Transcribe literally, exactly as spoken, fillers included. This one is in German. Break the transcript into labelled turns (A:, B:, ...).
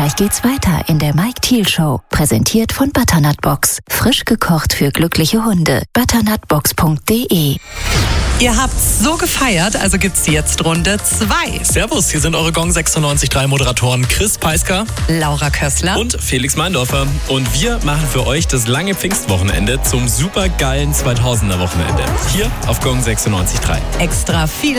A: Gleich geht's weiter in der Mike Thiel Show. Präsentiert von Butternut Box. Frisch gekocht für glückliche Hunde. butternutbox punkt de.
B: Ihr habt's so gefeiert, also gibt's jetzt Runde zwei.
C: Servus, hier sind eure Gong sechsundneunzig Komma drei Moderatoren Chris Peisker,
B: Laura Kössler
C: und Felix Meindorfer. Und wir machen für euch das lange Pfingstwochenende zum supergeilen zweitausender Wochenende. Hier auf Gong sechsundneunzig Komma drei.
B: Extra viel